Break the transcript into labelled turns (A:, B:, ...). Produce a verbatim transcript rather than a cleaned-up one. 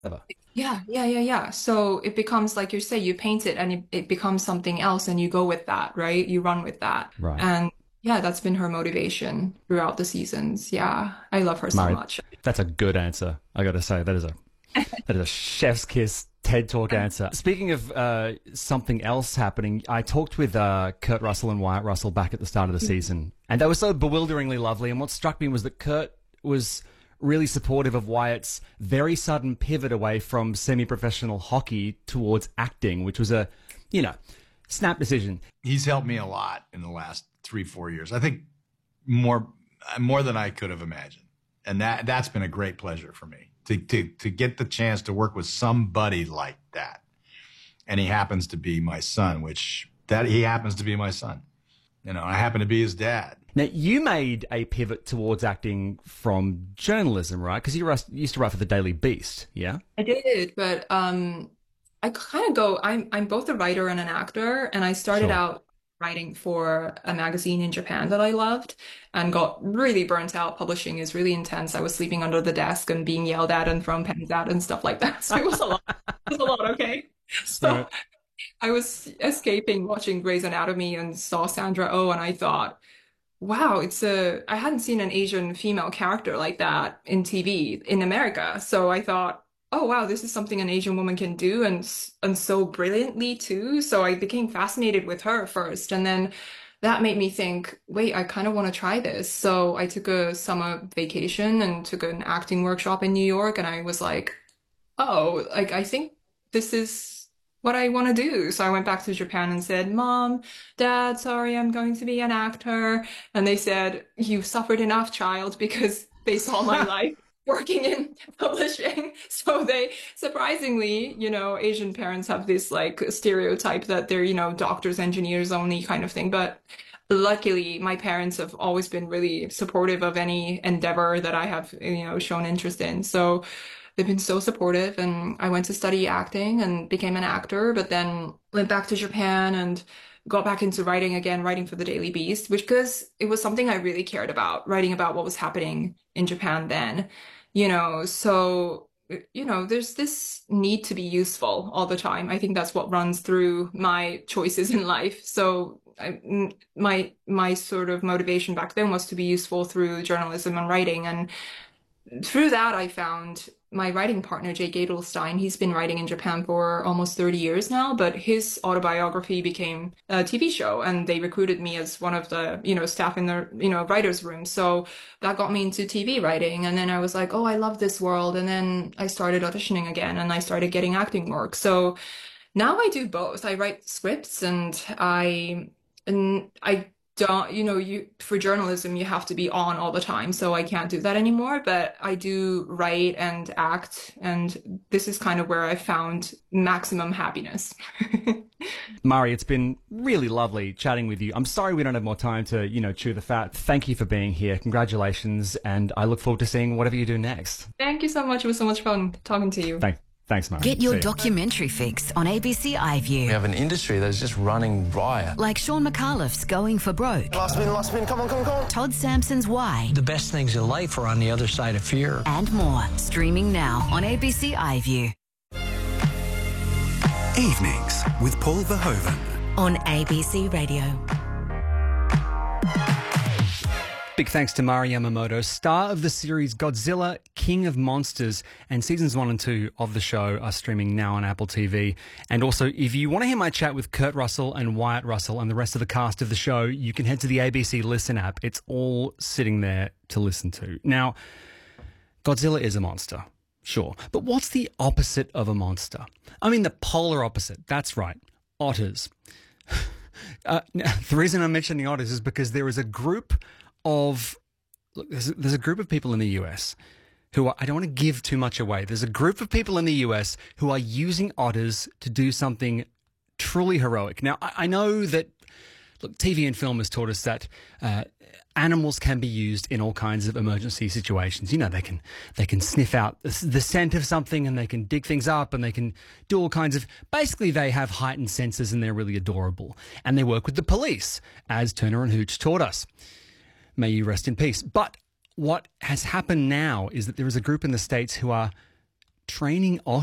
A: Ever.
B: Yeah, yeah, yeah, yeah. So it becomes like you say, you paint it and it, it becomes something else and you go with that, right? You run with that.
A: Right.
B: And yeah, that's been her motivation throughout the seasons. Yeah, I love her so
A: Murray,
B: much.
A: that's a good answer. I got to say, that is a that is a chef's kiss TED Talk answer. Speaking of uh, something else happening, I talked with uh, Kurt Russell and Wyatt Russell back at the start of the season, and they were so bewilderingly lovely. And what struck me was that Kurt was really supportive of Wyatt's very sudden pivot away from semi-professional hockey towards acting, which was a, you know, snap decision.
C: He's helped me a lot in the last three, four years. I think more more than I could have imagined. And that that's been a great pleasure for me to to to get the chance to work with somebody like that. And he happens to be my son, which that he happens to be my son. You know, I happen to be his dad.
A: Now, you made a pivot towards acting from journalism, right? Because you rus- used to write for the Daily Beast, yeah?
B: I did, but um, I kind of go, I'm I'm both a writer and an actor, and I started
A: Sure.
B: out writing for a magazine in Japan that I loved and got really burnt out. Publishing is really intense. I was sleeping under the desk and being yelled at and thrown pens at and stuff like that. So it was a lot. It was a lot, okay? So
A: Right.
B: I was escaping watching Grey's Anatomy and saw Sandra Oh, and I thought, wow, it's a, I hadn't seen an Asian female character like that in T V in America. So I thought, oh wow, this is something an Asian woman can do and s- and so brilliantly too. So I became fascinated with her first, and then that made me think, wait, I kind of want to try this. So I took a summer vacation and took an acting workshop in New York, and I was like, oh, like I think this is what I want to do. So I went back to Japan and said, Mom, Dad, sorry, I'm going to be an actor. And they said, you've suffered enough, child, because they saw my life working in publishing. So they, surprisingly, you know, Asian parents have this like stereotype that they're, you know, doctors, engineers only kind of thing. But luckily, my parents have always been really supportive of any endeavor that I have, you know, shown interest in. So they've been so supportive, and I went to study acting and became an actor, but then went back to Japan and got back into writing again, writing for the Daily Beast, which because it was something I really cared about, writing about what was happening in Japan then, you know, so you know, there's this need to be useful all the time. I think that's what runs through my choices in life. So I, my my sort of motivation back then was to be useful through journalism and writing, and through that, I found my writing partner, Jake Adelstein. He's been writing in Japan for almost thirty years now, but his autobiography became a T V show, and they recruited me as one of the, you know, staff in the, you know, writer's room. So that got me into T V writing. And then I was like, oh, I love this world. And then I started auditioning again and I started getting acting work. So now I do both. I write scripts and I and I don't, you know, you for journalism you have to be on all the time, so I can't do that anymore, but I do write and act, and this is kind of where I found maximum happiness.
A: Murray, it's been really lovely chatting with you. I'm sorry we don't have more time to, you know, chew the fat. Thank you for being here. Congratulations, and I look forward to seeing whatever you do next.
B: Thank you so much. It was so much fun talking to you.
A: Thanks, thanks, Murray.
D: Get your
A: See ya.
D: documentary fix on A B C
E: We
D: iView.
E: have an industry that is just running riot.
D: Like Sean McAuliffe's Going for Broke,
F: Last spin, last spin, come on, come on, come on.
D: Todd Sampson's Why,
G: The best things in life are on the other side of fear.
D: and more. Streaming now on A B C iView.
H: Evenings with Paul Verhoeven.
D: On A B C Radio.
A: Big thanks to Mari Yamamoto, star of the series Godzilla, King of Monsters, and seasons one and two of the show are streaming now on Apple T V. And also, if you want to hear my chat with Kurt Russell and Wyatt Russell and the rest of the cast of the show, you can head to the A B C Listen app. It's all sitting there to listen to. Now, Godzilla is a monster, sure, but what's the opposite of a monster? I mean, the polar opposite. That's right, otters. Uh, now, the reason I'm mentioning otters is because there is a group of look, there's a, there's a group of people in the U S who are, I don't want to give too much away. There's a group of people in the U S who are using otters to do something truly heroic. Now, I, I know that look, T V and film has taught us that uh, animals can be used in all kinds of emergency situations. You know, they can they can sniff out the the scent of something, and they can dig things up, and they can do all kinds of. Basically, they have heightened senses, and they're really adorable. And they work with the police, as Turner and Hooch taught us. May you rest in peace. But what has happened now is that there is a group in the States who are training